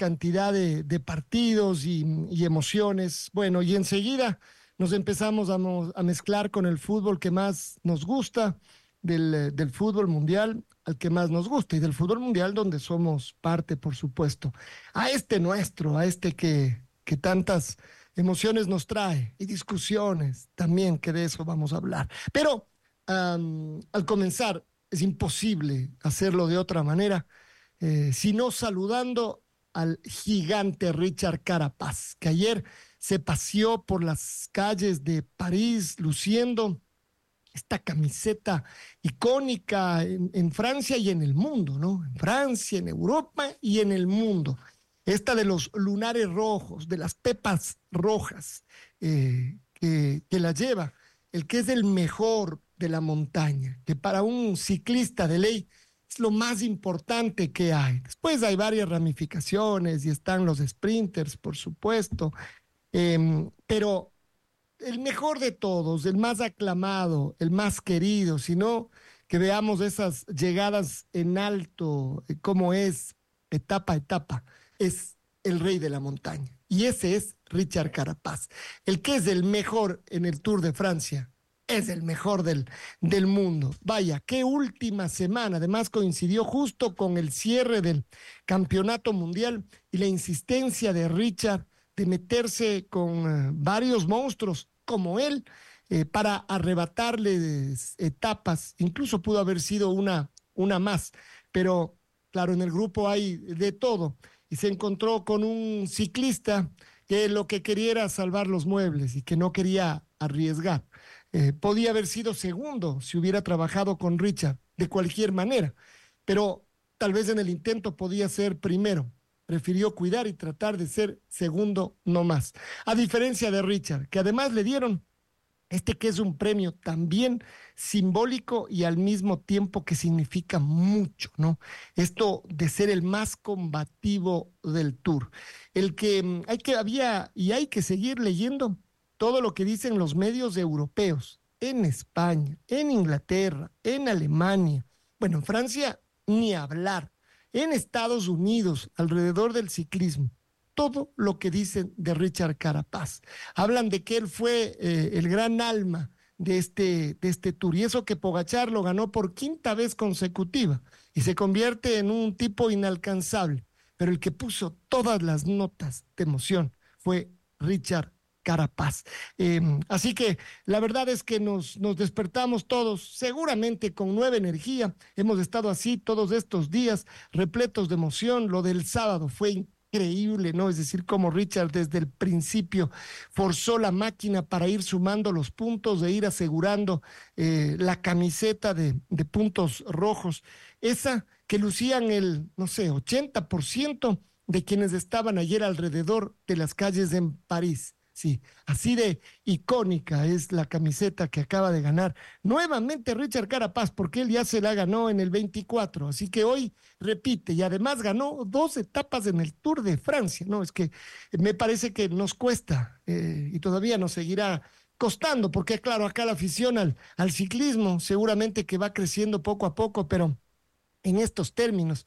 cantidad de partidos y emociones. Bueno, y enseguida nos empezamos a mezclar con el fútbol que más nos gusta, del fútbol mundial al que más nos gusta y del fútbol mundial donde somos parte, por supuesto. A este nuestro, a este que tantas emociones nos trae y discusiones también, que de eso vamos a hablar. Pero al comenzar, es imposible hacerlo de otra manera, sino saludando al gigante Richard Carapaz, que ayer se paseó por las calles de París luciendo esta camiseta icónica en Francia y en el mundo, ¿no? En Francia, en Europa y en el mundo. Esta de los lunares rojos, de las pepas rojas, que la lleva, el que es el mejor de la montaña, que para un ciclista de ley es lo más importante que hay. Después hay varias ramificaciones y están los sprinters, por supuesto, pero el mejor de todos, el más aclamado, el más querido, sino que veamos esas llegadas en alto, cómo es etapa a etapa, es el rey de la montaña. Y ese es Richard Carapaz, el que es el mejor en el Tour de Francia. Es el mejor del mundo. Vaya, qué última semana. Además coincidió justo con el cierre del campeonato mundial y la insistencia de Richard de meterse con varios monstruos como él para arrebatarles etapas. Incluso pudo haber sido una más. Pero claro, en el grupo hay de todo. Y se encontró con un ciclista que lo que quería era salvar los muebles y que no quería arriesgar. Podía haber sido segundo si hubiera trabajado con Richard de cualquier manera, pero tal vez en el intento podía ser primero. Prefirió cuidar y tratar de ser segundo no más. A diferencia de Richard, que además le dieron este que es un premio también simbólico y al mismo tiempo que significa mucho, ¿no? Esto de ser el más combativo del Tour. El que hay que seguir leyendo todo lo que dicen los medios europeos, en España, en Inglaterra, en Alemania, bueno, en Francia ni hablar, en Estados Unidos, alrededor del ciclismo. Todo lo que dicen de Richard Carapaz. Hablan de que él fue el gran alma de este Tour. Y eso que Pogačar lo ganó por quinta vez consecutiva y se convierte en un tipo inalcanzable. Pero el que puso todas las notas de emoción fue Richard Carapaz. Así que la verdad es que nos despertamos todos seguramente con nueva energía. Hemos estado así todos estos días repletos de emoción. Lo del sábado fue increíble, ¿no? Es decir, como Richard desde el principio forzó la máquina para ir sumando los puntos, de ir asegurando la camiseta de puntos rojos, esa que lucían el, no sé, 80% de quienes estaban ayer alrededor de las calles en París. Sí, así de icónica es la camiseta que acaba de ganar nuevamente Richard Carapaz, porque él ya se la ganó en el 24, así que hoy repite y además ganó 2 etapas en el Tour de Francia, ¿no? Es que me parece que nos cuesta y todavía nos seguirá costando, porque claro, acá la afición al ciclismo seguramente que va creciendo poco a poco, pero en estos términos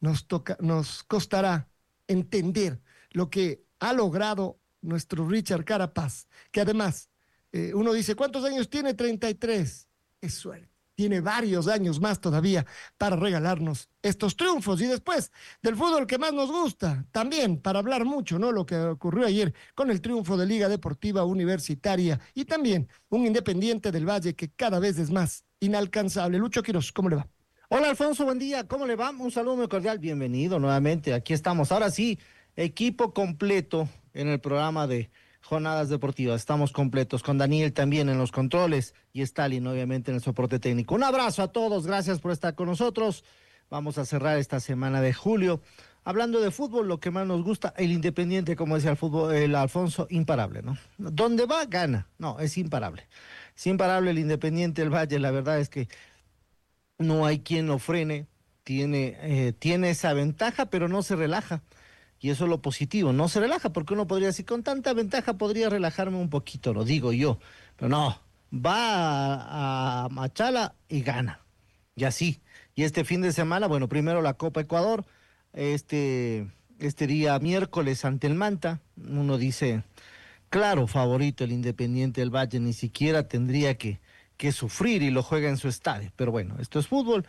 nos costará entender lo que ha logrado nuestro Richard Carapaz, que además uno dice, ¿cuántos años tiene? 33. Es suerte. Tiene varios años más todavía para regalarnos estos triunfos y después del fútbol que más nos gusta, también para hablar mucho, ¿no? Lo que ocurrió ayer con el triunfo de Liga Deportiva Universitaria y también un Independiente del Valle que cada vez es más inalcanzable. Lucho Quiroz, ¿cómo le va? Hola Alfonso, buen día, ¿cómo le va? Un saludo muy cordial, bienvenido nuevamente, aquí estamos. Ahora sí, equipo completo en el programa de Jornadas Deportivas, estamos completos, con Daniel también en los controles y Stalin obviamente en el soporte técnico. Un abrazo a todos, gracias por estar con nosotros. Vamos a cerrar esta semana de julio hablando de fútbol, lo que más nos gusta, el Independiente, como decía el Alfonso, imparable, ¿no? Donde va, gana, no, es imparable. Es imparable el Independiente del Valle, la verdad es que no hay quien lo frene, tiene esa ventaja, pero no se relaja. Y eso es lo positivo, no se relaja, porque uno podría decir, con tanta ventaja podría relajarme un poquito, lo digo yo, pero no, va a Machala y gana, y así. Y este fin de semana, bueno, primero la Copa Ecuador, este día miércoles ante el Manta. Uno dice, claro, favorito el Independiente del Valle, ni siquiera tendría que sufrir y lo juega en su estadio. Pero bueno, esto es fútbol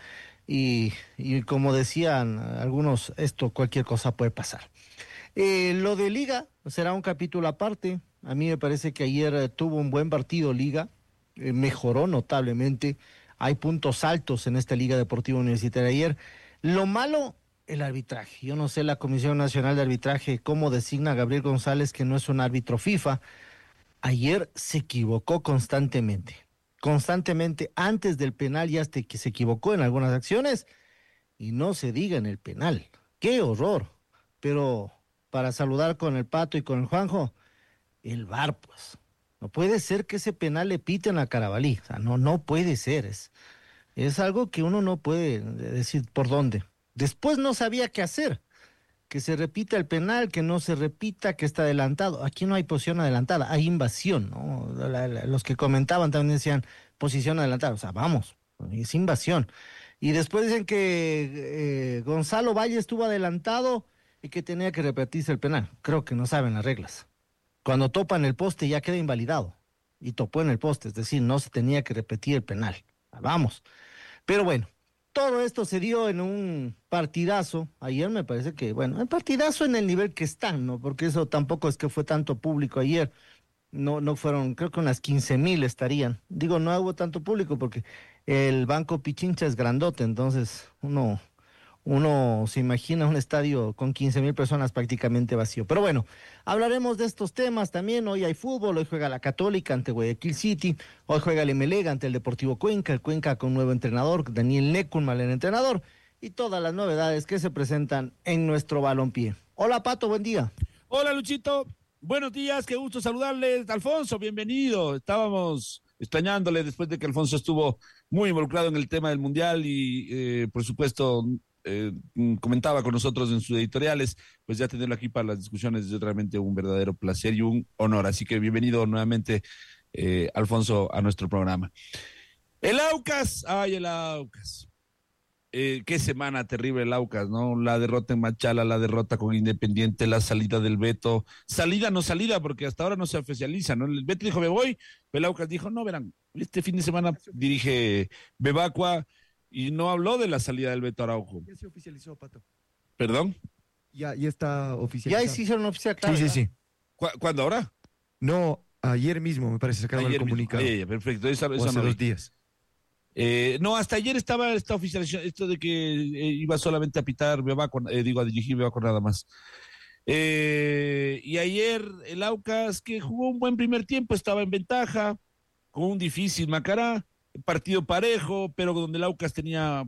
y como decían algunos, esto cualquier cosa puede pasar. Lo de Liga será un capítulo aparte. A mí me parece que ayer tuvo un buen partido Liga, mejoró notablemente. Hay puntos altos en esta Liga Deportiva Universitaria ayer. Lo malo, el arbitraje. Yo no sé la Comisión Nacional de Arbitraje cómo designa a Gabriel González, que no es un árbitro FIFA. Ayer se equivocó constantemente. Constantemente, antes del penal ya hasta que se equivocó en algunas acciones y no se diga en el penal. ¡Qué horror! Pero para saludar con el Pato y con el Juanjo, el VAR, pues. No puede ser que ese penal le piten a Carabalí. O sea, no puede ser. Es algo que uno no puede decir por dónde. Después no sabía qué hacer. Que se repita el penal, que no se repita, que está adelantado. Aquí no hay posición adelantada, hay invasión, ¿no? Los que comentaban también decían posición adelantada. O sea, vamos, es invasión. Y después dicen que Gonzalo Valle estuvo adelantado y que tenía que repetirse el penal. Creo que no saben las reglas. Cuando topan el poste ya queda invalidado. Y topó en el poste, es decir, no se tenía que repetir el penal. Vamos. Pero bueno, todo esto se dio en un partidazo. Ayer me parece que, bueno, el partidazo en el nivel que están, ¿no? Porque eso tampoco es que fue tanto público ayer. No fueron, creo que unas 15,000 estarían. Digo, no hubo tanto público porque el Banco Pichincha es grandote, entonces uno se imagina un estadio con 15,000 personas prácticamente vacío. Pero bueno, hablaremos de estos temas también. Hoy hay fútbol, hoy juega la Católica ante Guayaquil City, hoy juega el Emelec ante el Deportivo Cuenca, el Cuenca con nuevo entrenador, Daniel Necunmal, el entrenador, y todas las novedades que se presentan en nuestro balompié. Hola Pato, buen día. Hola Luchito, buenos días, qué gusto saludarles. Alfonso, bienvenido. Estábamos extrañándole después de que Alfonso estuvo muy involucrado en el tema del Mundial y por supuesto comentaba con nosotros en sus editoriales, pues ya tenerlo aquí para las discusiones es realmente un verdadero placer y un honor. Así que bienvenido nuevamente, Alfonso, a nuestro programa. El Aucas, ay, el Aucas. Qué semana terrible el Aucas, ¿no? La derrota en Machala, la derrota con Independiente, la salida del Beto. Salida, no salida, porque hasta ahora no se oficializa, ¿no? El Beto dijo, me voy, pero el Aucas dijo, no, verán, este fin de semana dirige Bebacua y no habló de la salida del Beto Araujo. Ya se oficializó, Pato. ¿Perdón? Ya está oficializado. Ya se hicieron oficial, claro. Sí. ¿Cuándo ahora? No, ayer mismo me parece sacaron el comunicado. Perfecto. Esa hace no 2 días. No, hasta ayer estaba esta oficialización, esto de que iba solamente a pitar Bebacua, a dirigir Bebacua nada más. Y ayer el Aucas, que jugó un buen primer tiempo, estaba en ventaja, con un difícil Macará, partido parejo, pero donde el Aucas tenía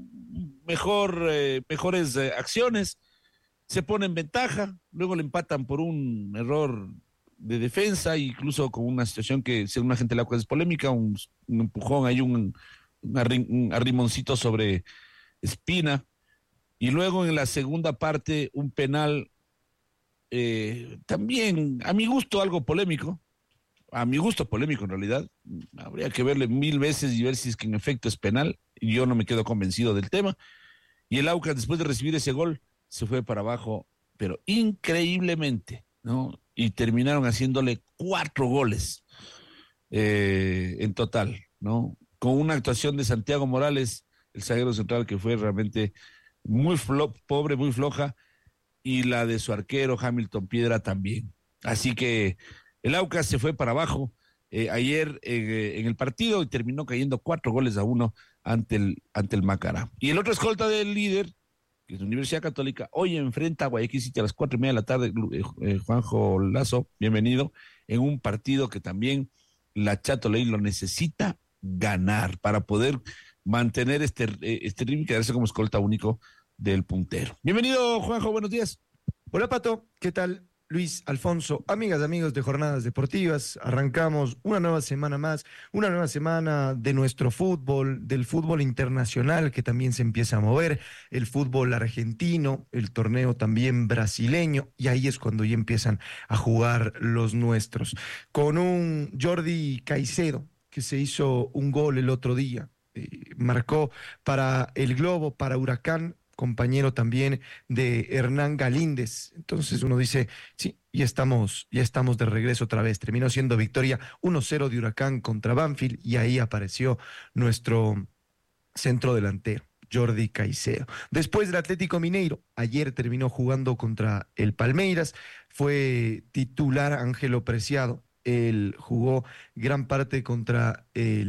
mejores acciones, se pone en ventaja, luego le empatan por un error de defensa, incluso con una situación que según la gente del Aucas es polémica, un empujón, hay un arrimoncito sobre Espina, y luego en la segunda parte un penal también, a mi gusto, algo polémico, en realidad, habría que verle 1000 veces y ver si es que en efecto es penal, y yo no me quedo convencido del tema, y el Aucas después de recibir ese gol se fue para abajo, pero increíblemente, ¿no? Y terminaron haciéndole 4 goles en total, ¿no? Con una actuación de Santiago Morales, el zaguero central, que fue realmente muy pobre, muy floja, y la de su arquero Hamilton Piedra también. Así que el Aucas se fue para abajo ayer en el partido y terminó cayendo 4-1 ante el Macará. Y el otro escolta del líder, que es la Universidad Católica, hoy enfrenta a Guayaquil City a las 4:30 de la tarde, Juanjo Lazo, bienvenido, en un partido que también la Chato Ley lo necesita ganar para poder mantener este ritmo y quedarse como escolta único del puntero. Bienvenido, Juanjo, buenos días. Hola, Pato. ¿Qué tal? Luis, Alfonso, amigas, amigos de Jornadas Deportivas, arrancamos una nueva semana más, una nueva semana de nuestro fútbol, del fútbol internacional que también se empieza a mover, el fútbol argentino, el torneo también brasileño, y ahí es cuando ya empiezan a jugar los nuestros. Con un Jordi Caicedo que se hizo un gol el otro día, marcó para el Globo, para Huracán, compañero también de Hernán Galíndez. Entonces uno dice, sí, ya estamos de regreso otra vez. Terminó siendo victoria 1-0 de Huracán contra Banfield y ahí apareció nuestro centro delantero, Jordi Caicedo. Después del Atlético Mineiro, ayer terminó jugando contra el Palmeiras, fue titular Ángelo Preciado. Él jugó gran parte contra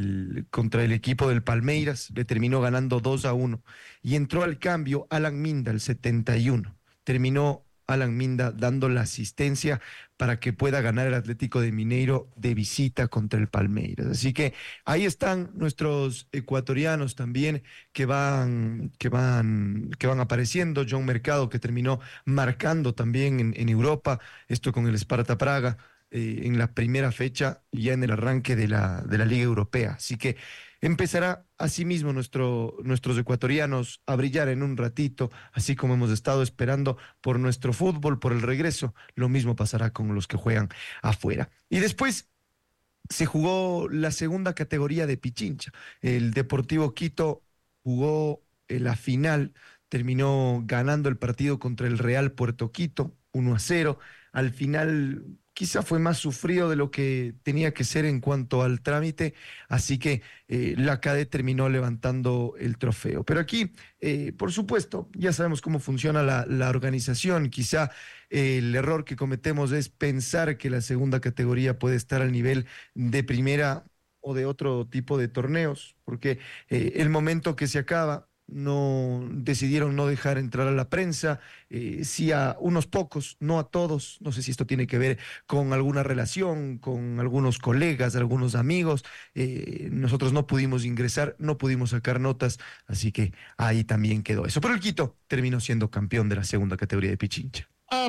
el equipo del Palmeiras, le terminó ganando 2-1 y entró al cambio Alan Minda, el 71. Terminó Alan Minda dando la asistencia para que pueda ganar el Atlético de Mineiro de visita contra el Palmeiras. Así que ahí están nuestros ecuatorianos también que van apareciendo. John Mercado, que terminó marcando también en Europa, esto con el Sparta Praga, en la primera fecha, ya en el arranque de la Liga Europea. Así que empezará asimismo nuestros ecuatorianos a brillar en un ratito, así como hemos estado esperando por nuestro fútbol, por el regreso. Lo mismo pasará con los que juegan afuera. Y después se jugó la segunda categoría de Pichincha. El Deportivo Quito jugó la final, terminó ganando el partido contra el Real Puerto Quito, 1-0. Al final quizá fue más sufrido de lo que tenía que ser en cuanto al trámite, así que la CADE terminó levantando el trofeo. Pero aquí, por supuesto, ya sabemos cómo funciona la organización. Quizá el error que cometemos es pensar que la segunda categoría puede estar al nivel de primera o de otro tipo de torneos, porque el momento que se acaba, decidieron no dejar entrar a la prensa, sí a unos pocos, no a todos. No sé si esto tiene que ver con alguna relación, con algunos colegas, algunos amigos. Nosotros no pudimos ingresar, no pudimos sacar notas, así que ahí también quedó eso. Pero el Quito terminó siendo campeón de la segunda categoría de Pichincha.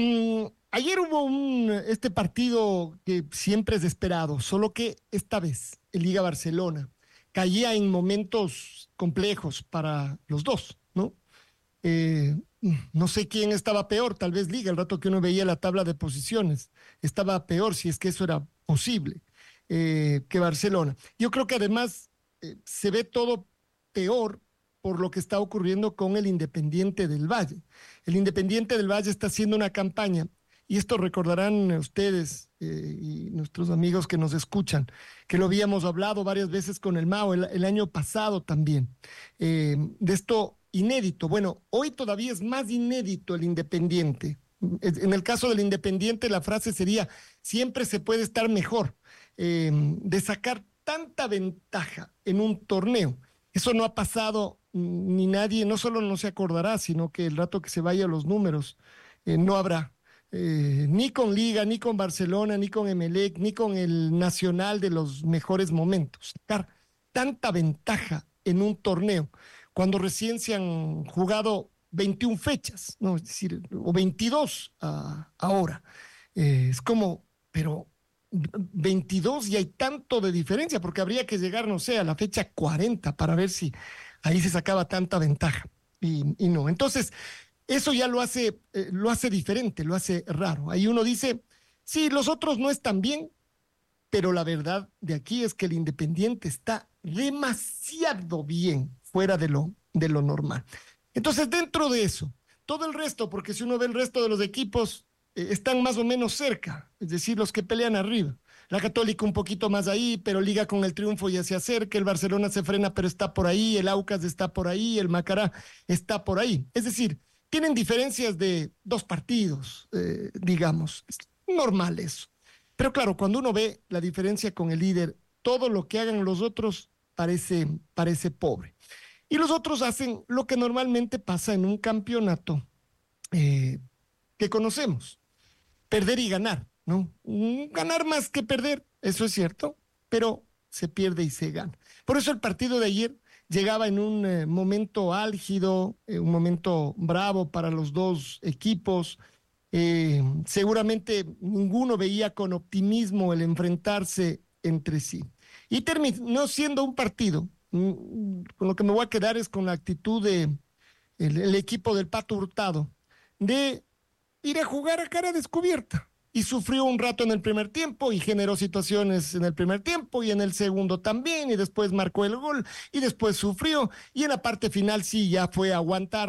Ayer hubo este partido que siempre es esperado, solo que esta vez el Liga Barcelona caía en momentos complejos para los dos, ¿no? No sé quién estaba peor, tal vez Liga, el rato que uno veía la tabla de posiciones, estaba peor, si es que eso era posible, que Barcelona. Yo creo que además se ve todo peor por lo que está ocurriendo con el Independiente del Valle. El Independiente del Valle está haciendo una campaña, y esto recordarán ustedes y nuestros amigos que nos escuchan, que lo habíamos hablado varias veces con el Mao el año pasado también, de esto inédito. Bueno, hoy todavía es más inédito el Independiente. En el caso del Independiente la frase sería, siempre se puede estar mejor, de sacar tanta ventaja en un torneo. Eso no ha pasado, ni nadie, no solo no se acordará, sino que el rato que se vaya a los números, no habrá. Ni con Liga, ni con Barcelona, ni con Emelec, ni con el Nacional de los mejores momentos. Sacar tanta ventaja en un torneo, cuando recién se han jugado 21 fechas, ¿no? Es decir, o 22 ahora. Es como, pero 22 y hay tanto de diferencia, porque habría que llegar, no sé, a la fecha 40 para ver si ahí se sacaba tanta ventaja. Y no. Entonces, eso ya lo hace diferente, lo hace raro. Ahí uno dice, sí, los otros no están bien, pero la verdad de aquí es que el Independiente está demasiado bien fuera de lo normal. Entonces, dentro de eso, todo el resto, porque si uno ve el resto de los equipos, están más o menos cerca, es decir, los que pelean arriba. La Católica un poquito más ahí, pero Liga con el triunfo ya se acerca, el Barcelona se frena, pero está por ahí, el Aucas está por ahí, el Macará está por ahí. Es decir, tienen diferencias de 2 partidos, digamos. Es normal eso. Pero claro, cuando uno ve la diferencia con el líder, todo lo que hagan los otros parece pobre. Y los otros hacen lo que normalmente pasa en un campeonato que conocemos. Perder y ganar, ¿no? Ganar más que perder, eso es cierto, pero se pierde y se gana. Por eso el partido de ayer llegaba en un momento álgido, un momento bravo para los dos equipos. Seguramente ninguno veía con optimismo el enfrentarse entre sí. Y terminó siendo un partido. Con lo que me voy a quedar es con la actitud de el equipo del Pato Hurtado, de ir a jugar a cara descubierta. Y sufrió un rato en el primer tiempo y generó situaciones en el primer tiempo y en el segundo también, y después marcó el gol y después sufrió, y en la parte final sí ya fue a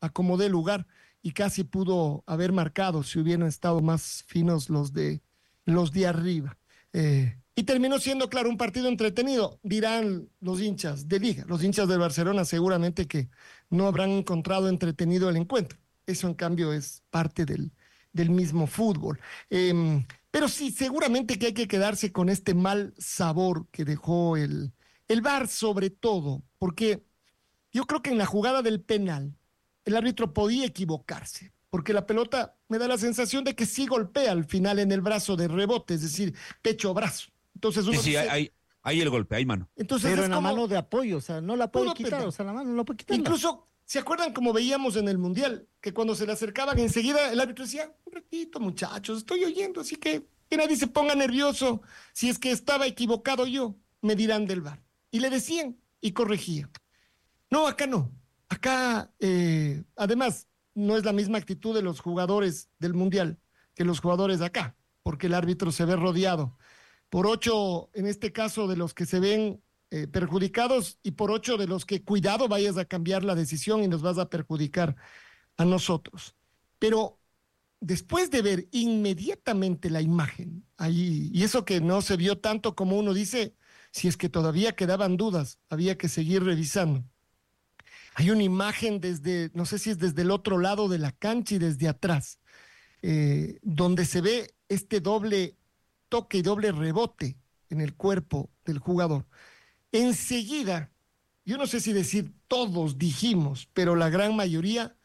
acomodé lugar y casi pudo haber marcado si hubieran estado más finos los de arriba. Y terminó siendo, claro, un partido entretenido, dirán los hinchas de Liga. Los hinchas del Barcelona seguramente que no habrán encontrado entretenido el encuentro. Eso, en cambio, es parte del mismo fútbol. Pero sí, seguramente que hay que quedarse con este mal sabor que dejó el VAR, sobre todo, porque yo creo que en la jugada del penal, el árbitro podía equivocarse, porque la pelota me da la sensación de que sí golpea al final en el brazo de rebote, es decir, pecho-brazo. Entonces uno Sí, dice, hay el golpe, hay mano. entonces Pero es en la como, mano de apoyo, o sea, no la puede pudo quitar, perder. o sea, la mano no la puede quitar. Incluso, ¿se acuerdan como veíamos en el Mundial? Que cuando se le acercaban enseguida el árbitro decía, un ratito muchachos, estoy oyendo, así que nadie se ponga nervioso. Si es que estaba equivocado yo, me dirán del VAR. Y le decían y corregían. No, acá no. Acá, además, no es la misma actitud de los jugadores del Mundial que los jugadores de acá, porque el árbitro se ve rodeado por 8, en este caso, de los que se ven perjudicados y por 8 de los que, cuidado, vayas a cambiar la decisión y nos vas a perjudicar a nosotros. Pero después de ver inmediatamente la imagen ahí, y eso que no se vio tanto como uno dice, si es que todavía quedaban dudas, había que seguir revisando. Hay una imagen desde, no sé si es desde el otro lado de la cancha y desde atrás, donde se ve este doble toque y doble rebote en el cuerpo del jugador. Enseguida, yo no sé si decir todos dijimos, pero la gran mayoría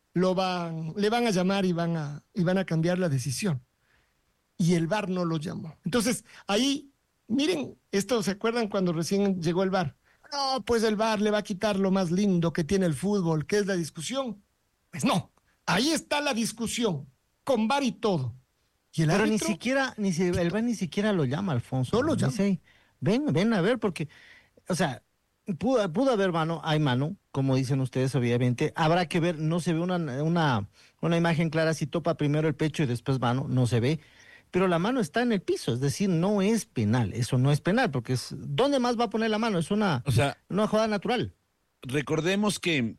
le van a llamar y van a cambiar la decisión. Y el VAR no lo llamó. Entonces, ahí, miren, esto, ¿se acuerdan cuando recién llegó el VAR? No, pues el VAR le va a quitar lo más lindo que tiene el fútbol, que es la discusión. Pues no, ahí está la discusión, con VAR y todo. Y el Pero árbitro, el VAR ni siquiera lo llama, Alfonso. no lo llama. Dice, ven a ver, porque, o sea, pudo haber mano, hay mano, como dicen ustedes, obviamente. Habrá que ver, no se ve una imagen clara si topa primero el pecho y después mano, no se ve. Pero la mano está en el piso, es decir, no es penal. Eso no es penal, porque ¿dónde más va a poner la mano? Es O sea, una jugada natural. recordemos que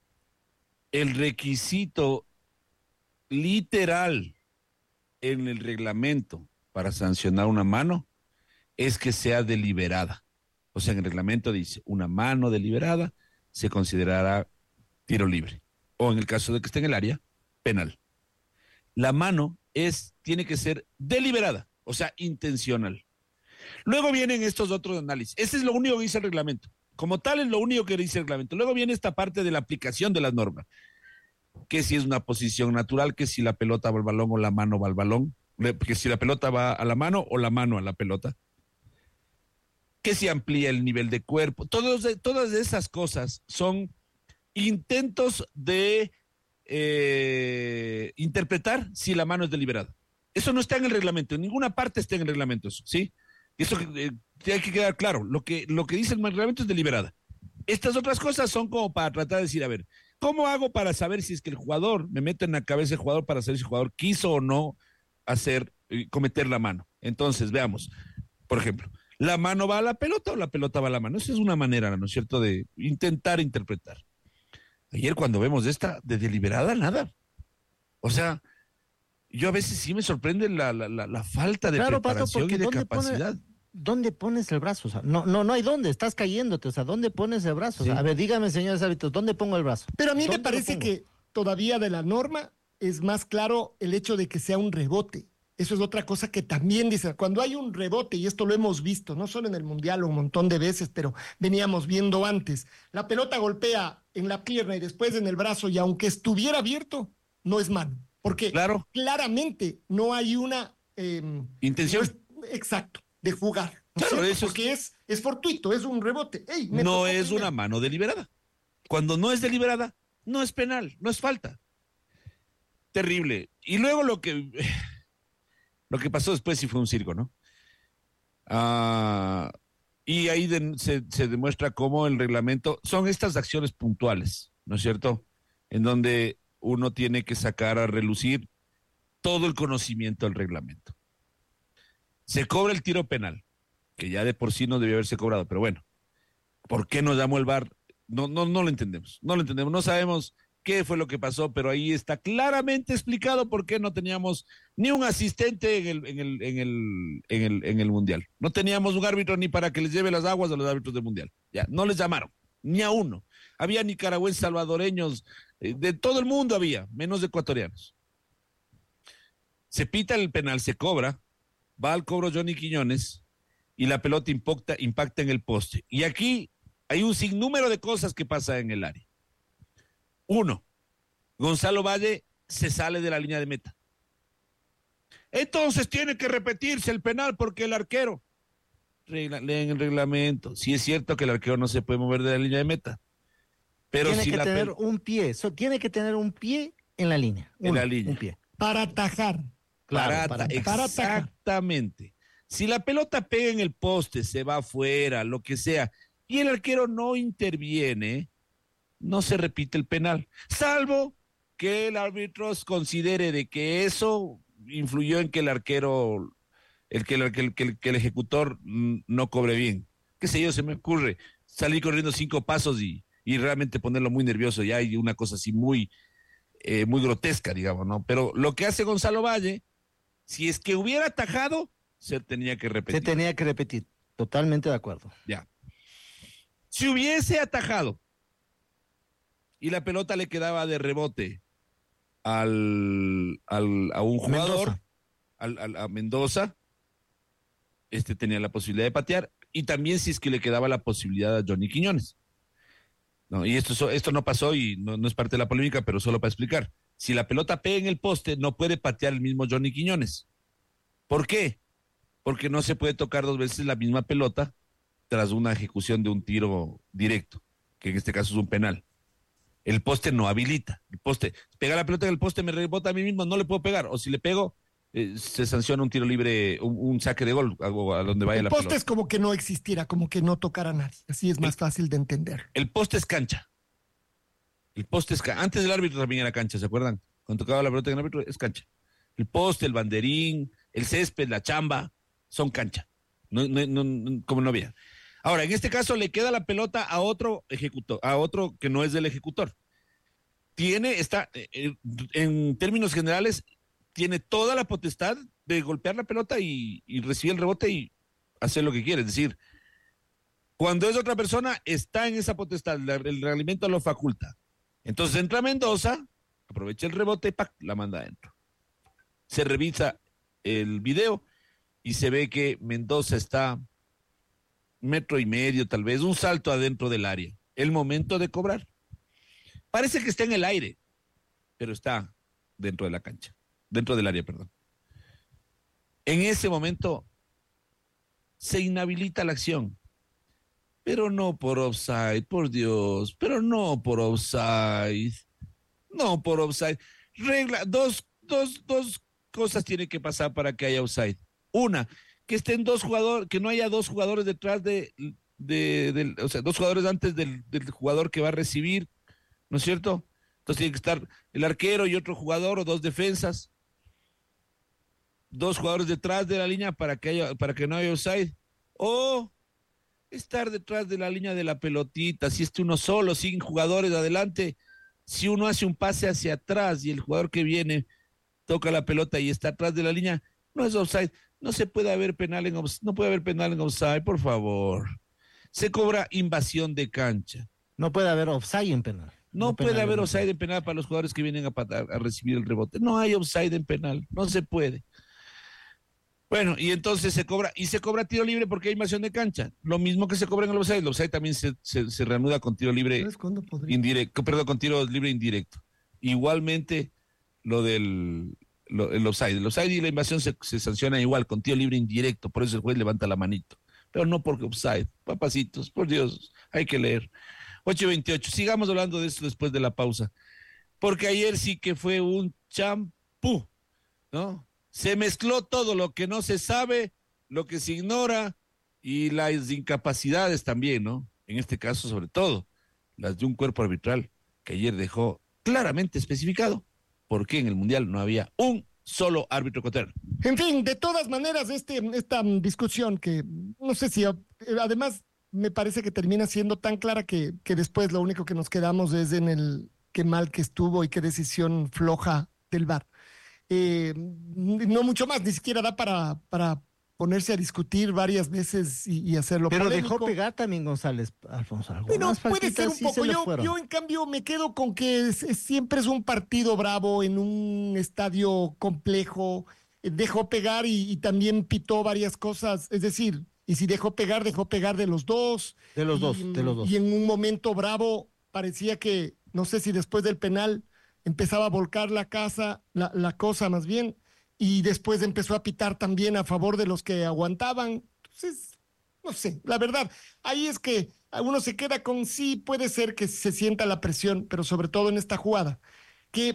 el requisito literal en el reglamento para sancionar una mano es que sea deliberada. O sea, en el reglamento dice, una mano deliberada se considerará tiro libre. O en el caso de que esté en el área, penal. La mano tiene que ser deliberada, o sea, intencional. Luego vienen estos otros análisis. Ese es lo único que dice el reglamento. Como tal es lo único que dice el reglamento. Luego viene esta parte de la aplicación de las normas. Que si es una posición natural, que si la pelota va al balón o la mano va al balón, que si la pelota va a la mano o la mano a la pelota, que si amplía el nivel de cuerpo. Todas esas cosas son intentos de interpretar si la mano es deliberada. Eso no está en el reglamento, en ninguna parte está en el reglamento eso, ¿sí? Eso hay que quedar claro, lo que dice el reglamento es deliberada. Estas otras cosas son como para tratar de decir, a ver, ¿cómo hago para saber si es que el jugador, me meto en la cabeza el jugador para saber si el jugador quiso o no cometer la mano? Entonces, veamos, por ejemplo, ¿la mano va a la pelota o la pelota va a la mano? Esa es una manera, ¿no es cierto?, de intentar interpretar. Ayer cuando vemos de deliberada, nada. O sea, yo a veces sí me sorprende la falta de preparación y de capacidad. ¿Dónde pones el brazo? O sea, no hay dónde, estás cayéndote. O sea, ¿dónde pones el brazo? O sea, a ver, dígame, señores árbitros, ¿dónde pongo el brazo? Pero a mí me parece que todavía de la norma es más claro el hecho de que sea un rebote. Eso es otra cosa que también dice, cuando hay un rebote, y esto lo hemos visto, no solo en el Mundial un montón de veces, pero veníamos viendo antes, la pelota golpea en la pierna y después en el brazo, y aunque estuviera abierto, no es mano, porque claramente no hay una intención. Exacto, de jugar. Claro, eso porque es fortuito, es un rebote. Ey, no es una mano deliberada. Cuando no es deliberada, no es penal, no es falta. Terrible. Y luego lo que pasó después sí fue un circo, ¿no? Y ahí se demuestra cómo el reglamento son estas acciones puntuales, ¿no es cierto? En donde uno tiene que sacar a relucir todo el conocimiento del reglamento. Se cobra el tiro penal, que ya de por sí no debió haberse cobrado, pero bueno, ¿por qué nos llamó el VAR? No lo entendemos, no sabemos qué fue lo que pasó, pero ahí está claramente explicado por qué no teníamos ni un asistente en el Mundial. No teníamos un árbitro ni para que les lleve las aguas a los árbitros del Mundial. Ya, no les llamaron, ni a uno. Había nicaragüenses, salvadoreños, de todo el mundo había, menos de ecuatorianos. Se pita el penal, se cobra, va al cobro Johnny Quiñones y la pelota impacta en el poste. Y aquí hay un sinnúmero de cosas que pasa en el área. Uno, Gonzalo Valle se sale de la línea de meta. Entonces tiene que repetirse el penal porque el arquero, leen el reglamento, sí es cierto que el arquero no se puede mover de la línea de meta, pero tiene si que la tener un pie, tiene que tener un pie en la línea. En la línea. Un pie. Para atajar. Claro, para atajar. exactamente. Si la pelota pega en el poste, se va afuera, lo que sea, y el arquero no interviene, no se repite el penal, salvo que el árbitro considere de que eso influyó en que el arquero, que el ejecutor no cobre bien. Qué sé yo, se me ocurre salir corriendo 5 pasos y realmente ponerlo muy nervioso, ya hay una cosa así muy grotesca, digamos, ¿no? Pero lo que hace Gonzalo Valle, si es que hubiera atajado, se tenía que repetir. Se tenía que repetir, totalmente de acuerdo. Ya. Si hubiese atajado y la pelota le quedaba de rebote a un jugador, a Mendoza, tenía la posibilidad de patear, y también si es que le quedaba la posibilidad a Johnny Quiñones. No, y esto no pasó y no es parte de la polémica, pero solo para explicar. Si la pelota pega en el poste, no puede patear el mismo Johnny Quiñones. ¿Por qué? Porque no se puede tocar 2 veces la misma pelota tras una ejecución de un tiro directo, que en este caso es un penal. El poste no habilita. El poste, pega la pelota en el poste, me rebota a mí mismo, no le puedo pegar. O si le pego, se sanciona un tiro libre, un saque de gol a donde vaya la pelota. El poste es como que no existiera, como que no tocara a nadie. Así es más fácil de entender. El poste es cancha. El poste es cancha. Antes del árbitro también era cancha, ¿se acuerdan? Cuando tocaba la pelota en el árbitro, es cancha. El poste, el banderín, el césped, la chamba, son cancha. Como no había. Ahora, en este caso le queda la pelota a otro ejecutor, a otro que no es del ejecutor. En términos generales, tiene toda la potestad de golpear la pelota y recibir el rebote y hacer lo que quiere. Es decir, cuando es otra persona, está en esa potestad, el reglamento lo faculta. Entonces entra Mendoza, aprovecha el rebote y ¡pac!, la manda adentro. Se revisa el video y se ve que Mendoza está 1.5 metros, tal vez, un salto adentro del área. El momento de cobrar. Parece que está en el aire, pero está dentro de la cancha, dentro del área, perdón. En ese momento se inhabilita la acción, pero no por offside, por Dios, pero no por offside, no por offside. Dos cosas tienen que pasar para que haya offside. Una, que estén que no haya 2 jugadores detrás o sea, 2 jugadores antes del jugador que va a recibir, ¿no es cierto? Entonces tiene que estar el arquero y otro jugador o 2 defensas, 2 jugadores detrás de la línea para que no haya offside, o estar detrás de la línea de la pelotita, si esté uno solo, sin jugadores adelante, si uno hace un pase hacia atrás y el jugador que viene toca la pelota y está atrás de la línea, no es offside. No se puede haber penal no puede haber penal en offside, por favor. Se cobra invasión de cancha. No puede haber offside en penal. No puede haber offside en penal para los jugadores que vienen a recibir el rebote. No hay offside en penal, no se puede. Bueno, y entonces se cobra tiro libre porque hay invasión de cancha. Lo mismo que se cobra en el offside también se reanuda con tiro libre indirecto, con tiro libre indirecto. Igualmente lo del el offside. El offside y la invasión se sancionan igual, con tiro libre indirecto, por eso el juez levanta la manito. Pero no porque offside. Papacitos, por Dios, hay que leer. 8:28, sigamos hablando de esto después de la pausa. Porque ayer sí que fue un champú, ¿no? Se mezcló todo lo que no se sabe, lo que se ignora y las incapacidades también, ¿no? En este caso, sobre todo, las de un cuerpo arbitral que ayer dejó claramente especificado por qué en el Mundial no había un solo árbitro ecuatoriano. En fin, de todas maneras, esta discusión que no sé si, además, me parece que termina siendo tan clara que después lo único que nos quedamos es en qué mal que estuvo y qué decisión floja del VAR. No mucho más, ni siquiera da para ponerse a discutir varias veces y hacerlo Pero polémico. dejó pegar también González, Alfonso. Bueno, puede ser un poco. Yo, en cambio, me quedo con que siempre es un partido bravo en un estadio complejo. Dejó pegar y también pitó varias cosas. Es decir, y si dejó pegar de los dos. De los dos. Y en un momento bravo parecía que, no sé si después del penal empezaba a volcar la cosa más bien, y después empezó a pitar también a favor de los que aguantaban. Entonces, no sé, la verdad, ahí es que uno se queda con sí, puede ser que se sienta la presión, pero sobre todo en esta jugada, que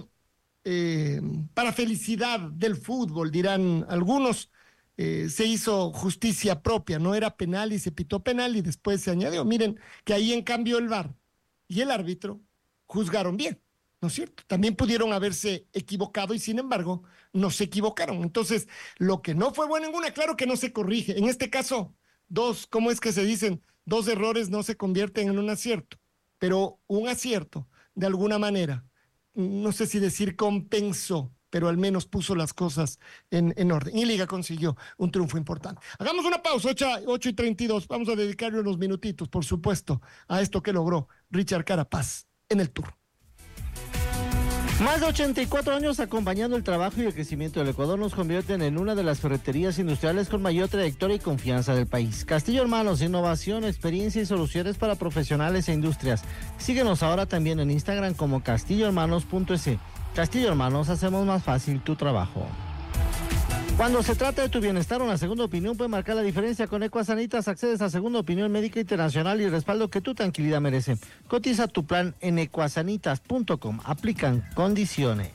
para felicidad del fútbol, dirán algunos, se hizo justicia propia, no era penal y se pitó penal y después se añadió. Miren que ahí en cambio el VAR y el árbitro juzgaron bien, ¿no es cierto? También pudieron haberse equivocado y sin embargo no se equivocaron. Entonces, lo que no fue bueno en una, claro que no se corrige. En este caso, ¿cómo es que se dicen? 2 errores no se convierten en un acierto, pero un acierto, de alguna manera, no sé si decir compensó, pero al menos puso las cosas en orden. Y Liga consiguió un triunfo importante. Hagamos una pausa, 8:32. Vamos a dedicarle unos minutitos, por supuesto, a esto que logró Richard Carapaz en el Tour. Más de 84 años acompañando el trabajo y el crecimiento del Ecuador nos convierten en una de las ferreterías industriales con mayor trayectoria y confianza del país. Castillo Hermanos, innovación, experiencia y soluciones para profesionales e industrias. Síguenos ahora también en Instagram como castillohermanos.es. Castillo Hermanos, hacemos más fácil tu trabajo. Cuando se trata de tu bienestar, una segunda opinión puede marcar la diferencia. Con Ecuasanitas accedes a segunda opinión médica internacional y el respaldo que tu tranquilidad merece. Cotiza tu plan en ecuasanitas.com. Aplican condiciones.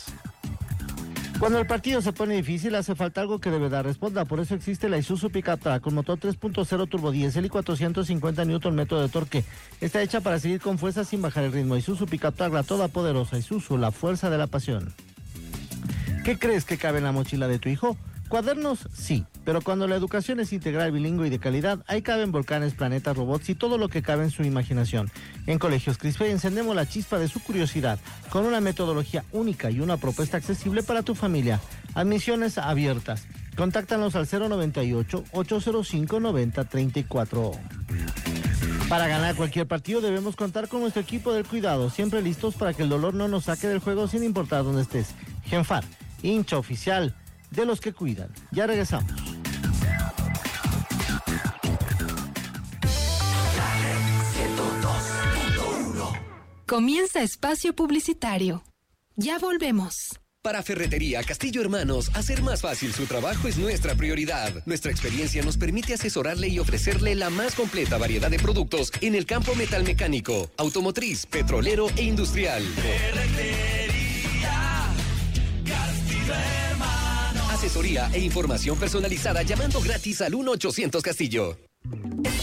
Cuando el partido se pone difícil, hace falta algo que de verdad responda. Por eso existe la Isuzu Pickup Track con motor 3.0 turbo diésel y 450 Nm de torque. Está hecha para seguir con fuerza sin bajar el ritmo. Isuzu Pickup Track, la toda poderosa. Isuzu, la fuerza de la pasión. ¿Qué crees que cabe en la mochila de tu hijo? Cuadernos, sí, pero cuando la educación es integral, bilingüe y de calidad, ahí caben volcanes, planetas, robots y todo lo que cabe en su imaginación. En Colegios Crispe encendemos la chispa de su curiosidad con una metodología única y una propuesta accesible para tu familia. Admisiones abiertas. Contáctanos al 098-805-9034. Para ganar cualquier partido debemos contar con nuestro equipo del cuidado, siempre listos para que el dolor no nos saque del juego sin importar dónde estés. Genfar, hincha oficial de los que cuidan. Ya regresamos. Comienza espacio publicitario. Ya volvemos. Para Ferretería Castillo Hermanos, hacer más fácil su trabajo es nuestra prioridad. Nuestra experiencia nos permite asesorarle y ofrecerle la más completa variedad de productos en el campo metalmecánico, automotriz, petrolero e industrial. Ferretería Castillo Hermanos. Asesoría e información personalizada llamando gratis al 1-800 Castillo.